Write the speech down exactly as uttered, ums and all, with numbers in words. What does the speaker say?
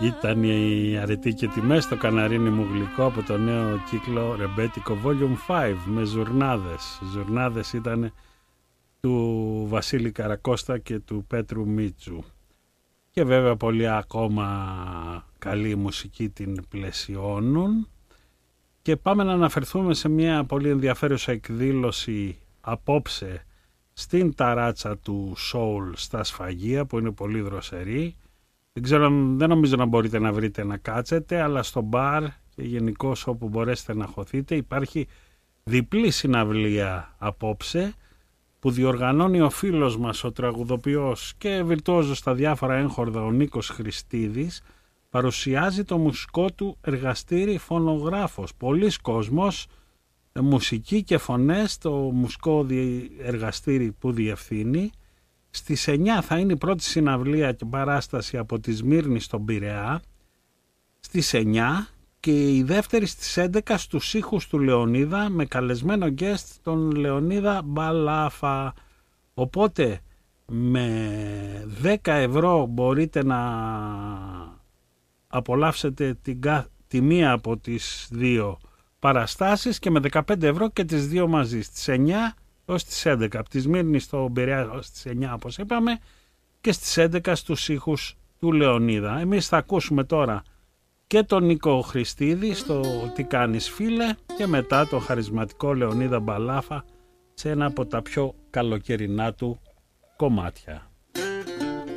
Ήταν η αρετή και τιμές στο καναρίνι μου γλυκό από το νέο κύκλο Ρεμπέτικο Volume πέντε με ζουρνάδες. Ζουρνάδες ήταν του Βασίλη Καρακώστα και του Πέτρου Μίτσου. Και βέβαια πολλοί ακόμα καλή μουσική την πλαισιώνουν. Και πάμε να αναφερθούμε σε μια πολύ ενδιαφέρουσα εκδήλωση απόψε στην ταράτσα του Soul στα Σφαγεία που είναι πολύ δροσερή. Δεν ξέρω, δεν νομίζω να μπορείτε να βρείτε να κάτσετε, αλλά στο μπαρ και γενικώς όπου μπορέσετε να χωθείτε υπάρχει διπλή συναυλία απόψε που διοργανώνει ο φίλος μας, ο τραγουδοποιός και βιρτουόζος στα διάφορα έγχορδα ο Νίκος Χριστίδης. Παρουσιάζει το μουσικό του εργαστήρι Φωνογράφος. Πολλοί κόσμος, μουσική και φωνές, το μουσικό εργαστήρι που διευθύνει. Στις εννιά θα είναι η πρώτη συναυλία και παράσταση από τη Σμύρνη στον Πειραιά. Στις εννιά και η δεύτερη στις έντεκα στους ήχους του Λεωνίδα με καλεσμένο guest τον Λεωνίδα Μπαλάφα. Οπότε με δέκα ευρώ μπορείτε να απολαύσετε την, τη μία από τις δύο παραστάσεις και με δεκαπέντε ευρώ και τις δύο μαζί στις εννιά ως τις έντεκα. Από τη Σμύρνη στο Πειραιά ως τις εννιά όπως είπαμε και στις έντεκα στους ήχους του Λεωνίδα. Εμείς θα ακούσουμε τώρα και τον Νίκο Χριστίδη στο «Τι κάνεις φίλε» και μετά τον χαρισματικό Λεωνίδα Μπαλάφα σε ένα από τα πιο καλοκαιρινά του κομμάτια.